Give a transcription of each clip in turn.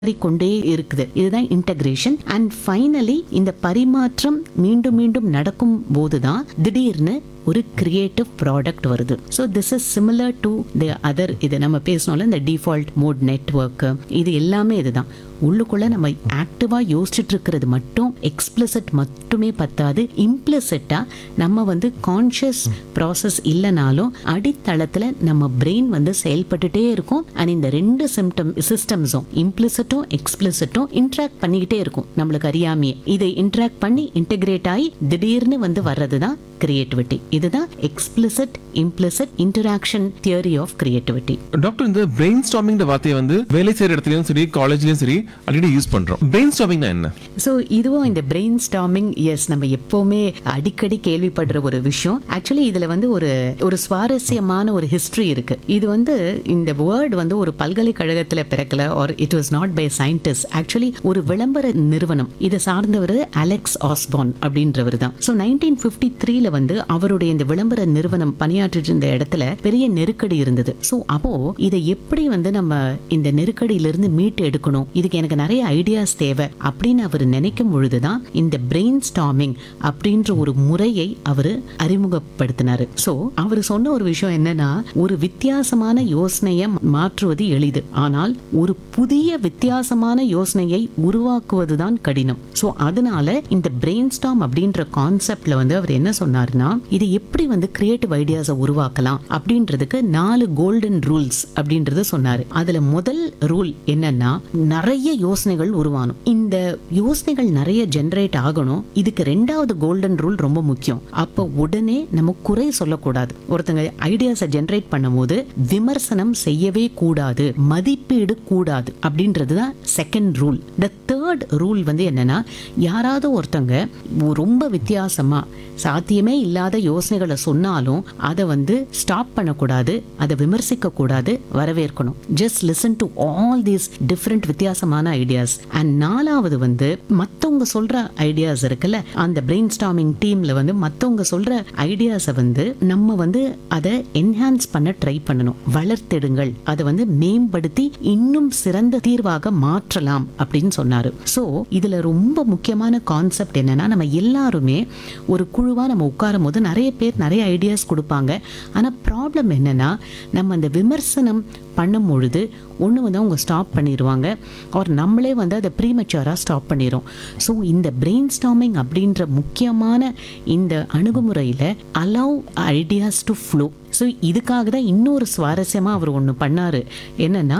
கொண்டே இருக்குது. இதுதான் இன்டகிரேஷன். அண்ட் ஃபைனலி இந்த பரிமாற்றம் மீண்டும் மீண்டும் நடக்கும் போதுதான் திடீர்னு ஒரு கிரியேட்டிவ் ப்ராடக்ட் வருது. So this is similar to the other. இது நம்ம பேசணும்ல, இந்த டிஃபால்ட் மோட் நெட்வொர்க், இது எல்லாமே இதுதான். உள்ளுக்குள்ள நம்ம ஆக்டிவா யோசிச்சுட்டு இருக்கிறது மட்டும் எக்ஸ்பிளிசிட் மட்டுமே பத்தாது. இம்ப்ளிசிட்டா நம்ம கான்ஷியஸ் ப்ராசஸ் இல்லைனாலும் அடித்தளத்துல நம்ம பிரெயின் செயல்பட்டுட்டே இருக்கும். அண்ட் இந்த ரெண்டு சிஸ்டம்ஸும் இம்ப்ளிசிட்டும் எக்ஸ்பிளிசிட்டும் இன்ட்ராக்ட் பண்ணிக்கிட்டே இருக்கும் நம்மளுக்கு அறியாமையே. இதை இன்ட்ராக்ட் பண்ணி இன்டகிரேட் ஆகி திடீர்னு வர்றதுதான் கிரியேட்டிவிட்டி. இதுதான் explicit implicit interaction theory of creativity. Doctor, இந்த பிரெயின் ஸ்டார்மிங் வார்த்தையை வேலை செய்யற இடத்துலயும் சரி, காலேஜ்லயும் சரி அடிக்கடி யூஸ் பண்றோம். பிரெயின் ஸ்டார்மிங்னா என்ன? ஸோ இதுவும் இந்த பிரெயின் ஸ்டார்மிங், எஸ், நம்ம எப்பவுமே அடிக்கடி கேள்விப்படுற ஒரு விஷயம். ஆக்சுவலி இதுல ஒரு சுவாரஸ்யமான ஒரு ஹிஸ்டரி இருக்கு. இது இந்த வேர்ட் ஒரு பல்கலைக்கழகத்துல பிறக்கல, R it was not by scientist. Actually ஒரு விளம்பர நிறுவனம் இதை சார்ந்தவர் அலெக்ஸ் ஆஸ்பார்ன் அப்படின்றவர் தான். ஸோ 1953 அவருடைய இந்த விளம்பர நிறுவனம் பணியாற்றிட்டு இருந்த இடத்துல பெரிய நெருக்கடி இருந்தது. ஸோ அப்போ இதை எப்படி நம்ம இந்த நெருக்கடியிலிருந்து மீட்டு எடுக்கணும், இதுக்கு எனக்கு நிறைய ஐடியாஸ் தேவை அப்படின்னு அவர் நினைக்கும் பொழுதுதான் இந்த பிரெயின் ஸ்டார்மிங் அப்படின்ற ஒரு முறையை அவர் அறிமுகப்படுத்தினாரு. ஸோ அவர் சொன்ன ஒரு விஷயம் என்னன்னா, ஒரு வித்தியாசமான யோசனையை மாற்றுவது எளிது, ஆனால் ஒரு புதிய வித்தியாசமான யோசனையை உருவாக்குவதுதான் கடினம். ஸோ அதனால இந்த பிரெயின் ஸ்டார்ம் அப்படின்ற கான்செப்ட்ல அவர் என்ன சொன்னார்னா, இது எப்படி கிரியேட்டிவ் ஐடியாஸை உருவாக்கலாம் அப்படின்றதுக்கு 4 கோல்டன் ரூல்ஸ் அப்படின்றத சொன்னாரு. அதுல முதல் ரூல் என்னன்னா, நிறைய யோசனைகள் உருவானும். இந்த யோசனைகள் நிறைய ஜெனரேட் ஆகணும். இதுக்கு 2வது கோல்டன் ரூல் ரொம்ப முக்கியம். அப்ப உடனே நம்ம குறை சொல்லக்கூடாது. ஒருத்தங்க ஐடியாஸை ஜெனரேட் பண்ணும் போது விமர்சனம் செய்யவே கூடாது, மதிப்பீடு கூடாது அப்படின்றதுதான் second rule. The third rule என்னன்னா, யாராவது ஒருத்தங்க ரொம்ப வித்தியாசமா சாத்தியமே இல்லாத யோசனைகளை சொன்னாலும் அதை ஸ்டாப் பண்ணக்கூடாது, அதை விமர்சிக்க கூடாது, வரவேற்கணும். Just listen to all these different வித்தியாசமான ஐடியாஸ். அண்ட் 4வது மத்தவங்க சொல்ற ஐடியாஸ் இருக்குல்ல, அந்த பிரெயின் ஸ்டார்மிங் டீம்ல மத்தவங்க சொல்ற ஐடியாஸை நம்ம அதை என்ஹான்ஸ் பண்ண ட்ரை பண்ணணும், வளர்த்தெடுங்கள், அதை மேம்படுத்தி இன்னும் சிறந்த தீர்வாக மாற்றலாம் அப்படின்னு சொன்னாரு. ஸோ இதுல ரொம்ப முக்கியமான கான்செப்ட் என்னன்னா, நம்ம எல்லாருமே ஒரு குழுவா நம்ம உட்காரும் போது நிறைய பேர் நிறைய ஐடியாஸ் கொடுப்பாங்க. ஆனா ப்ராப்ளம் என்னன்னா, நம்ம அந்த விமர்சனம் பண்ணும் பொழுது ஒன்று அவங்க ஸ்டாப் பண்ணிடுவாங்க, அவர் நம்மளே அதை ப்ரீமெச்சூராக ஸ்டாப் பண்ணிடும். ஸோ இந்த பிரெயின் ஸ்டார்மிங் அப்படின்ற முக்கியமான இந்த அணுகுமுறையில் allow ideas to flow. So இதுக்காக தான் இன்னொரு சுவாரஸ்யமாக அவர் ஒன்று பண்ணார். என்னன்னா,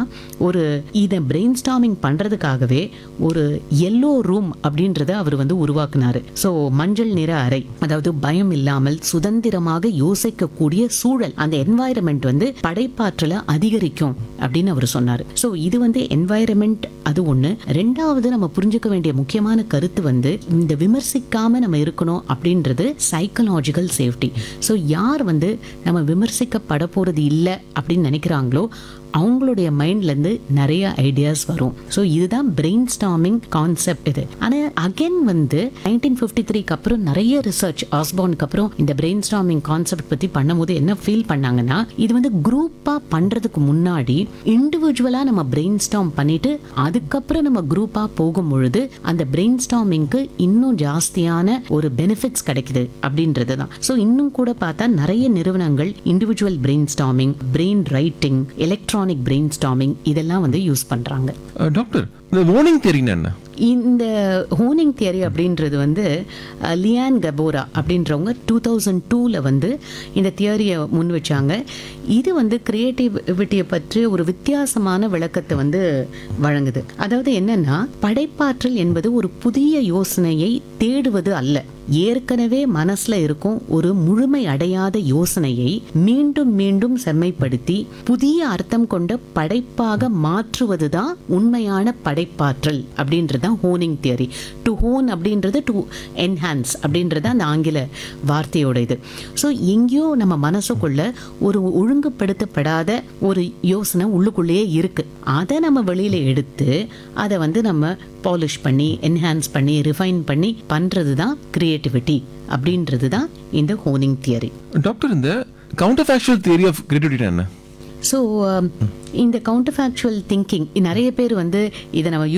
இதை பிரெயின் ஸ்டார்மிங் பண்ணுறதுக்காகவே ஒரு எல்லோ ரூம் அப்படின்றத அவர் உருவாக்குனார். ஸோ மஞ்சள் நிற அறை, அதாவது பயம் இல்லாமல் சுதந்திரமாக யோசிக்கக்கூடிய சூழல், அந்த என்வாயரன்மெண்ட் படைப்பாற்றலை அதிகரிக்கும் அப்படின்னு அவர் சொன்னார். சோ இது என்வாயரன்மெண்ட், அது ஒண்ணு. 2வது நம்ம புரிஞ்சுக்க வேண்டிய முக்கியமான கருத்து இந்த விமர்சிக்காம நம்ம இருக்கணும் அப்படின்றது சைக்கலாஜிக்கல் சேஃப்டி. சோ யார் நம்ம விமர்சிக்கப்பட போறது இல்லை அப்படின்னு நினைக்கிறாங்களோ அவங்களுடைய மைண்ட்ல இருந்து நிறைய ஐடியாஸ் வரும். ஸோ இதுதான் பிரெயின் ஸ்டார்மிங் கான்செப்ட். இது ஆனா அகைன் 1953க்கு அப்புறம் நிறைய ரிசர்ச், ஆஸ்பார்னுக்கு அப்புறம் இந்த பிரெயின் ஸ்டார்மிங் கான்செப்ட் பத்தி பண்ணும்போது என்ன ஃபீல் பண்ணாங்கன்னா, இது குரூப்பா பண்றதுக்கு முன்னாடி இண்டிவிஜுவலா நம்ம பிரெயின் ஸ்டார்ம் பண்ணிட்டு அதுக்கப்புறம் நம்ம குரூப்பா போகும் பொழுது அந்த பிரெயின் ஸ்டார்மிங்க்கு இன்னும் ஜாஸ்தியான ஒரு பெனிஃபிட்ஸ் கிடைக்குது அப்படின்றது தான். ஸோ இன்னும் கூட பார்த்தா நிறைய நிறுவனங்கள் individual brain storming, brain writing, electronic brain storming இதெல்லாம் யூஸ் பண்றாங்க. டாக்டர், இந்த ஹோனிங் தியரி என்ன? இந்த ஹோனிங் தியரி அப்படின்றது லியான் கபோரா அப்படின்றவங்க 2002ல இந்த தியரியை முன் வச்சாங்க. இது கிரியேட்டிவிட்டியை பற்றி ஒரு வித்தியாசமான விளக்கத்தை வழங்குது. அதாவது என்னன்னா, படைப்பாற்றல் என்பது ஒரு புதிய யோசனையை தேடுவது அல்ல, ஏற்கனவே மனசுல இருக்கும் ஒரு முழுமை அடையாத யோசனையை மீண்டும் மீண்டும் செம்மைப்படுத்தி புதிய அர்த்தம் கொண்ட படைப்பாக மாற்றுவதுதான் உண்மையான படைப்பாற்றல் அப்படின்றதுதான் ஹோனிங் தியரி. டு ஹோன் அப்படின்றது டு என்ஹான்ஸ் அப்படின்றது அந்த ஆங்கில வார்த்தையோட இது. ஸோ எங்கேயோ நம்ம மனசுக்குள்ள ஒரு ஒழுங்குபடுத்தப்படாத ஒரு யோசனை உள்ளுக்குள்ளேயே இருக்கு. அதை நம்ம வெளியில எடுத்து அதை நம்ம பாலிஷ் பண்ணி என்ஹான்ஸ் பண்ணி ரிஃபைன் பண்ணி பண்றது தான் கிரியேட்டிவிட்டி அப்படின்றது தான் இந்த ஹோனிங் தியரி. டாக்டர், இந்த counter factual theory of creativity என்ன? ஸோ இந்த கவுண்டர் ஃபேக்சுவல் திங்கிங் நிறைய பேர் இதை நம்ம